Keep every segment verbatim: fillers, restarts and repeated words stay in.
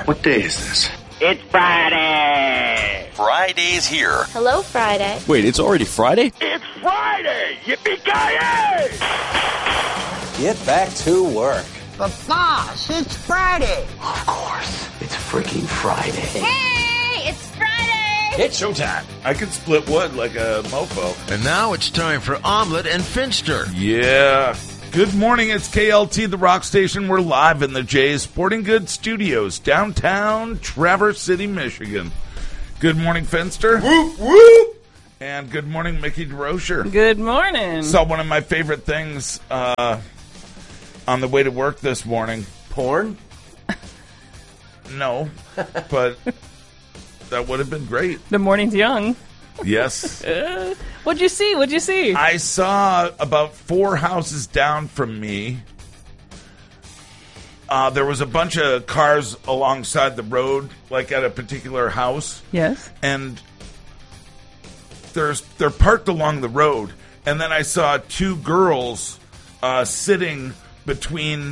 What day is this? It's Friday! Friday's here. Hello, Friday. Wait, it's already Friday? It's Friday! Yippee-ki-yay! Get back to work. But boss, it's Friday. Of course. It's freaking Friday. Hey, it's Friday! It's showtime. I could split wood like a mofo. And now it's time for Omelet and Finster. Yeah. Good morning, it's K L T, the rock station. We're live in the Jay's Sporting Goods Studios, downtown Traverse City, Michigan. Good morning, Finster. Whoop, whoop. And good morning, Mickey DeRocher. Good morning. Saw one of my favorite things uh, on the way to work this morning. Porn? No, but that would have been great. The morning's young. Yes. Uh, what'd you see? What'd you see? I saw about four houses down from me. Uh, there was a bunch of cars alongside the road, like at a particular house. Yes. And there's they're parked along the road. And then I saw two girls uh, sitting between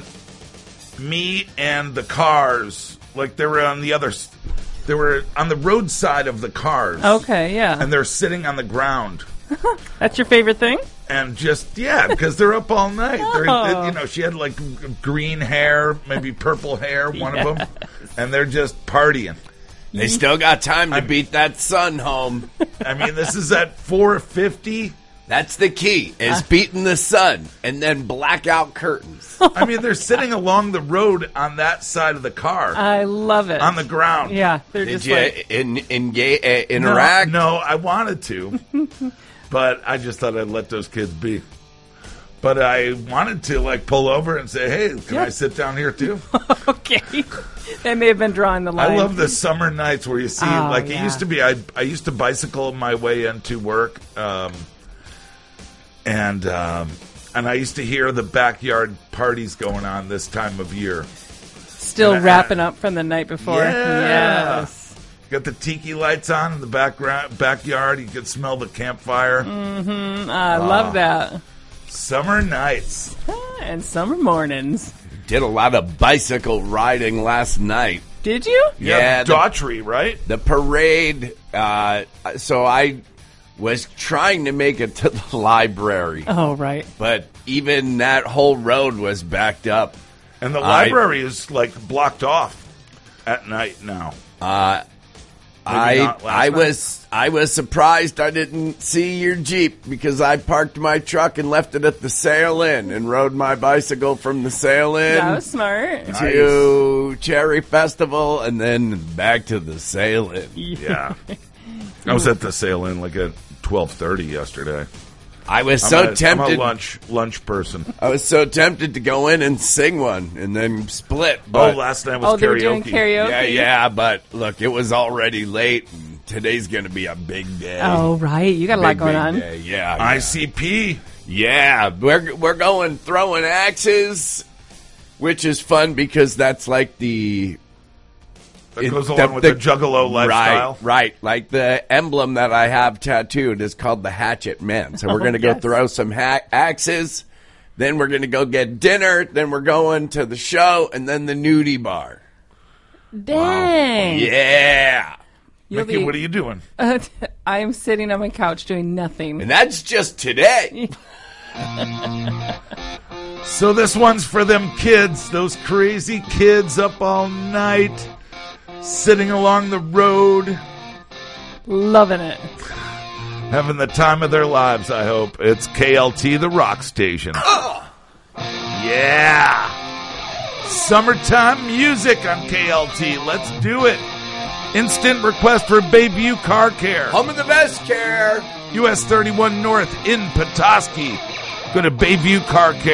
me and the cars. Like they were on the other... They were on the roadside of the cars. Okay, yeah. And they're sitting on the ground. That's your favorite thing? And just, yeah, because they're up all night. They're, Oh. you know, she had like green hair, maybe purple hair, one Yes. of them. And they're just partying. They still got time to beat that sun home. I mean, this is at four fifty. That's the key, is beating the sun and then blackout curtains. I mean, they're sitting along the road on that side of the car. I love it. On the ground. Yeah, they're Did just you like... in, engage, uh, interact? No, no, I wanted to. But I just thought I'd let those kids be. But I wanted to, like, pull over and say, hey, can Yeah. I sit down here, too? Okay. They may have been drawing the line. I love the summer nights where you see, Oh, like, yeah. it used to be, I, I used to bicycle my way into work. Um, and um, and I used to hear the backyard parties going on this time of year. Still and I- wrapping up from the night before. Yeah. Yes. Got the tiki lights on in the background, backyard. You could smell the campfire. Mm-hmm. I love that. Summer nights. And summer mornings. Did a lot of bicycle riding last night. Did you? Yeah, the- Daughtry, right? The parade, uh, so I was trying to make it to the library, Oh, right. but even that whole road was backed up. And the I- library is, like, blocked off at night now. Uh, Maybe I not last I night. was I was surprised I didn't see your Jeep because I parked my truck and left it at the Sail Inn and rode my bicycle from the Sail Inn That was smart. to Cherry Festival and then back to the Sail Inn. Yeah. I was at the Sail Inn, like, at twelve thirty yesterday. I was I'm so a, I'm tempted. a lunch lunch person. I was so tempted to go in and sing one and then split. But Oh, last night was Oh, they were karaoke. doing karaoke? yeah, yeah, but look, it was already late. And today's going to be a big day. Oh, right. You got a lot Big, going big on. day. Yeah, I yeah. C P. Yeah, we're we're going throwing axes, which is fun because that's like the That it- goes along with the, Juggalo lifestyle. Right, right. Like the emblem that I have tattooed is called the Hatchet Man. So we're going to go yes. throw some ha- axes. Then we're going to go get dinner. Then we're going to the show, and then the nudie bar. Dang. Yeah, You'll Mickey, be- what are you doing? Uh, I'm sitting on my couch doing nothing. and that's just today. So this one's for them kids, those crazy kids up all night, sitting along the road, Loving it. having the time of their lives, I hope. It's K L T, the rock station. Yeah. Summertime music on K L T. Let's do it. Instant request for Bayview Car Care. Home of the best care. U S thirty-one North in Petoskey. Go to Bayview Car Care.